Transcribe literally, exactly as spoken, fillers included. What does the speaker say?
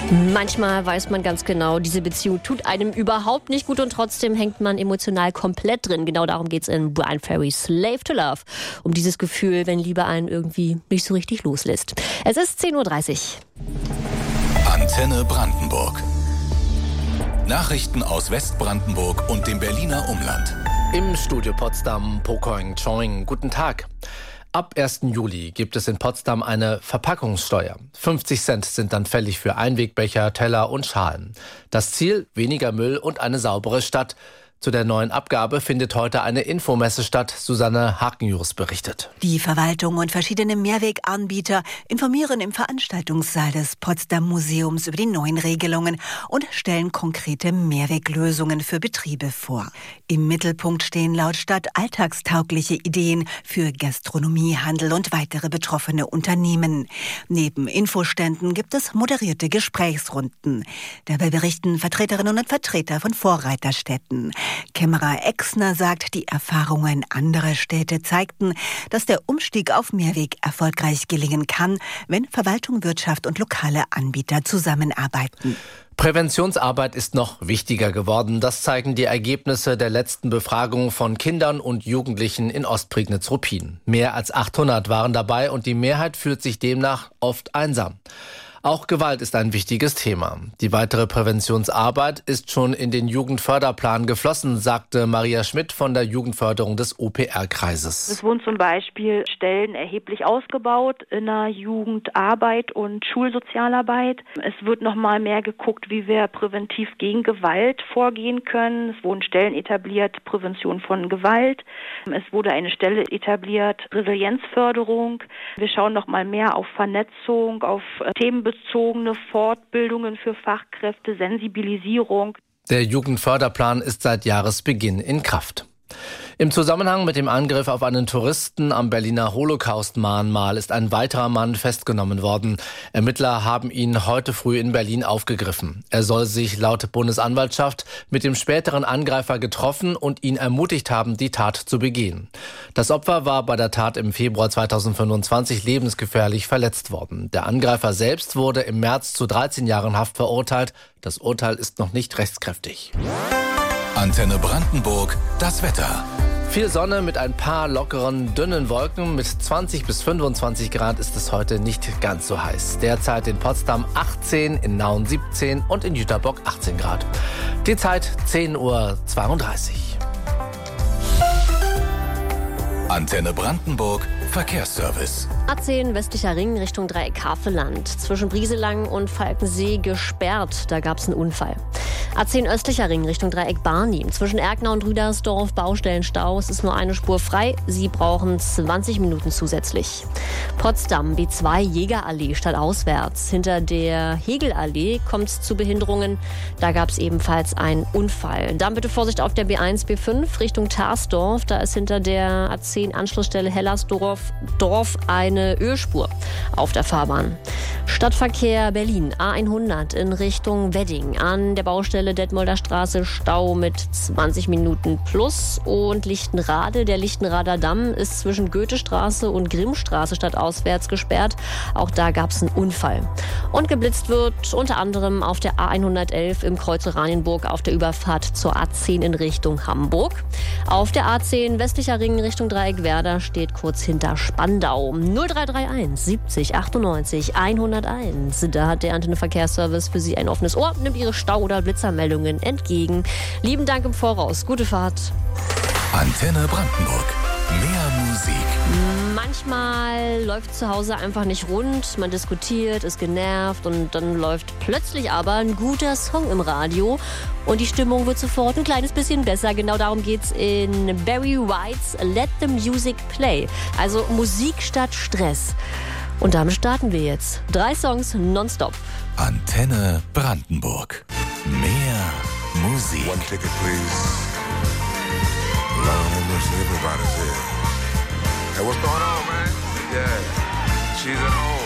Manchmal weiß man ganz genau, diese Beziehung tut einem überhaupt nicht gut und trotzdem hängt man emotional komplett drin. Genau darum geht's in Bryan Ferrys Slave to Love. Um dieses Gefühl, wenn Liebe einen irgendwie nicht so richtig loslässt. Es ist zehn Uhr dreißig. Antenne Brandenburg. Nachrichten aus Westbrandenburg und dem Berliner Umland. Im Studio Potsdam, Pokoing Choing. Guten Tag. Ab ersten Juli gibt es in Potsdam eine Verpackungssteuer. fünfzig Cent sind dann fällig für Einwegbecher, Teller und Schalen. Das Ziel: weniger Müll und eine saubere Stadt. Zu der neuen Abgabe findet heute eine Infomesse statt. Susanne Hakenjus berichtet. Die Verwaltung und verschiedene Mehrweganbieter informieren im Veranstaltungssaal des Potsdam Museums über die neuen Regelungen und stellen konkrete Mehrweglösungen für Betriebe vor. Im Mittelpunkt stehen laut Stadt alltagstaugliche Ideen für Gastronomie, Handel und weitere betroffene Unternehmen. Neben Infoständen gibt es moderierte Gesprächsrunden. Dabei berichten Vertreterinnen und Vertreter von Vorreiterstädten. Kämmerer Exner sagt, die Erfahrungen anderer Städte zeigten, dass der Umstieg auf Mehrweg erfolgreich gelingen kann, wenn Verwaltung, Wirtschaft und lokale Anbieter zusammenarbeiten. Präventionsarbeit ist noch wichtiger geworden. Das zeigen die Ergebnisse der letzten Befragung von Kindern und Jugendlichen in Ostprignitz-Ruppin. Mehr als achthundert waren dabei und die Mehrheit fühlt sich demnach oft einsam. Auch Gewalt ist ein wichtiges Thema. Die weitere Präventionsarbeit ist schon in den Jugendförderplan geflossen, sagte Maria Schmidt von der Jugendförderung des O P R-Kreises. Es wurden zum Beispiel Stellen erheblich ausgebaut in der Jugendarbeit und Schulsozialarbeit. Es wird noch mal mehr geguckt, wie wir präventiv gegen Gewalt vorgehen können. Es wurden Stellen etabliert, Prävention von Gewalt. Es wurde eine Stelle etabliert, Resilienzförderung. Wir schauen noch mal mehr auf Vernetzung, auf Themen bezogene Fortbildungen für Fachkräfte, Sensibilisierung. Der Jugendförderplan ist seit Jahresbeginn in Kraft. Im Zusammenhang mit dem Angriff auf einen Touristen am Berliner Holocaust-Mahnmal ist ein weiterer Mann festgenommen worden. Ermittler haben ihn heute früh in Berlin aufgegriffen. Er soll sich laut Bundesanwaltschaft mit dem späteren Angreifer getroffen und ihn ermutigt haben, die Tat zu begehen. Das Opfer war bei der Tat im Februar zweitausendfünfundzwanzig lebensgefährlich verletzt worden. Der Angreifer selbst wurde im März zu dreizehn Jahren Haft verurteilt. Das Urteil ist noch nicht rechtskräftig. Antenne Brandenburg, das Wetter. Viel Sonne mit ein paar lockeren, dünnen Wolken. Mit zwanzig bis fünfundzwanzig Grad ist es heute nicht ganz so heiß. Derzeit in Potsdam achtzehn, in Nauen siebzehn und in Jüterbock achtzehn Grad. Die Zeit zehn Uhr zweiunddreißig. Antenne Brandenburg, Verkehrsservice. A zehn westlicher Ring Richtung Dreieck Havelland. Zwischen Brieselang und Falkensee gesperrt. Da gab es einen Unfall. A zehn östlicher Ring Richtung Dreieck Barnim. Zwischen Erkner und Rüdersdorf Baustellenstau. Es ist nur eine Spur frei. Sie brauchen zwanzig Minuten zusätzlich. Potsdam B zwei Jägerallee stadtauswärts. Hinter der Hegelallee kommt es zu Behinderungen. Da gab es ebenfalls einen Unfall. Dann bitte Vorsicht auf der B eins B fünf Richtung Tarsdorf. Da ist hinter der A zehn Anschlussstelle Hellersdorf Dorf eine Ölspur auf der Fahrbahn. Stadtverkehr Berlin A hundert in Richtung Wedding. An der Baustelle Detmolder Straße Stau mit zwanzig Minuten plus. Und Lichtenrade, der Lichtenrader Damm ist zwischen Goethestraße und Grimmstraße stadtauswärts gesperrt. Auch da gab es einen Unfall. Und geblitzt wird unter anderem auf der A hundertelf im Kreuz Oranienburg auf der Überfahrt zur A zehn in Richtung Hamburg. Auf der A zehn westlicher Ring in Richtung Dreieck Werder steht kurz hinter Spandau. null drei drei eins siebzig achtundneunzig hunderteins. Da hat der Antenne Verkehrsservice für Sie ein offenes Ohr, nimmt Ihre Stau- oder Blitzermeldungen entgegen. Lieben Dank im Voraus. Gute Fahrt. Antenne Brandenburg. Mehr Musik. Manchmal läuft zu Hause einfach nicht rund. Man diskutiert, ist genervt und dann läuft plötzlich aber ein guter Song im Radio und die Stimmung wird sofort ein kleines bisschen besser. Genau darum geht's in Barry Whites Let the Music Play. Also Musik statt Stress. Und damit starten wir jetzt. Drei Songs nonstop. Antenne Brandenburg. Mehr Musik. One ticket, please. Lord have mercy, everybody's here. Hey, what's going on, man? Yeah, she's at home.